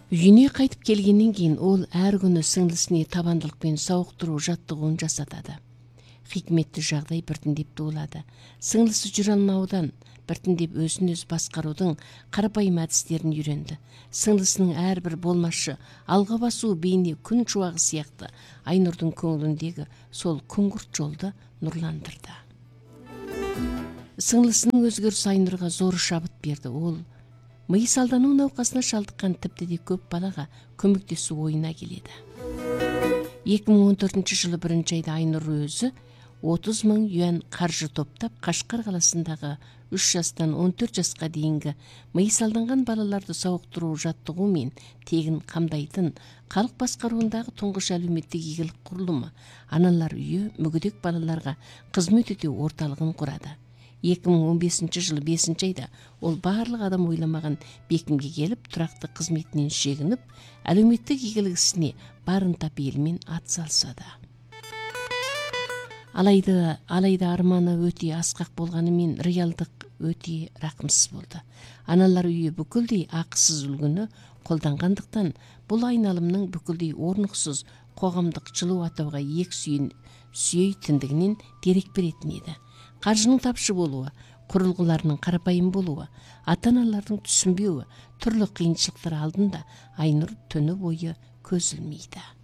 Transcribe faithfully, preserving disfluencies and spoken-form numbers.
Үйүнө кайтып келгенден кийин ол ар күнү сиңдисине табандылык менен сауктуруу жаттыгуун жасатады. Хикметтүү жагдай биртиндеп туулады. Сиңдиси жүрө алмаудан биртиндеп өзүн өзү башкаруудун карапайым адистерин үйрөндү. Сиңдисинин ар бир болмашы, алга басуу бейни күн чубагы сыяктуу Айнурдун көңүлүндөгү сол күңгүрт жолду нурландырды. Сиңдисинин өзгөрүүсү Айнурга зор шабыт берди. Ол мыйыз алдануу наукасына шалдыккан типти де көп балага көмөктөсүү оюна келеді. эки миң он төртүнчү жылы биринчи айда Айнур өзү отуз миң юан каржы топтап, Кашкар каласындагы үч жаштан он төрт жашка дейинги мыйыз алданган балаларды сауктуруу жаттыгуу менен тегин камдайтын калк башкаруундагы туңгуч алууметтик ийгилик курулуму Аналар үйү мүгүдүк балаларга кызмат этүү орталыгын курады. эки миң он бешинчи жылы бешинчи айда ол баарлык адам ойламаган бекимге келип, турактуу кызметинен шегинип, алууметтик ийгилигисине барынта бейилмен ат салышады. Алайда, алайда арманы өтө аскак болгону менен реалдык өтө ракымсыз болду. Аналар үйү бүкүлдөй акысыз үлгүнү колдонгондуктан бул айналымдын бүкүлдөй орнуксуз коомдук жылуу атууга эк сүйүн сүйөйтүндүгүнөн дерек беретин эди. Каржынын тапшы болуу, курулгуларынын карапайым болуу, ата-аналардын түшүнбөүү, түрлүү кыйынчылыктар алдында Айнур түнү бою көз илмейди.